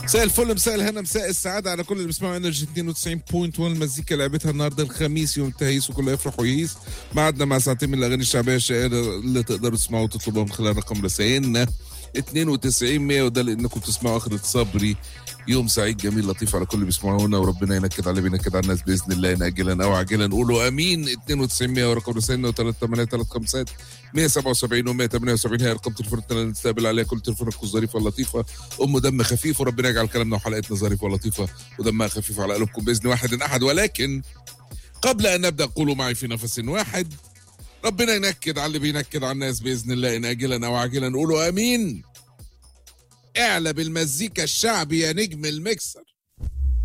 مساء الفل، مساء الهنا، مساء السعادة على كل اللي بيسمعوا انرجي 92.1. المزيكا لعبتها النهارده الخميس يوم التهيس وكله يفرح ويهيس. معدنا مع ساعتين من الاغاني الشعبية الشقيرة اللي تقدروا تسمعوا وتطلبوها من خلال رقم رسائلنا 92 وده لانكم تسمعوا اخرة صبري. يوم سعيد جميل لطيف على كل اللي بيسمعونا، وربنا ينكد على بينكد على الناس باذن الله، ناجلا او عاجلا. قولوا امين. 92 ورقم رسائلنا و3835 177 و178 هي ارقام تليفوناتنا اللي نستقبل عليها كل تليفوناتكم الظريفه اللطيفه ام دم خفيف، وربنا يجعل كلامنا وحلقتنا ظريفه ولطيفه ودمها خفيف على قلوبكم باذن واحد احد. ولكن قبل ان نبدا قولوا معي في نفس واحد: ربنا ينكد على اللي بينكد على الناس باذن الله، ان اجلا او عاجلا. قولوا امين. اعلى بالمزيكا الشعبي يا نجم المكسر.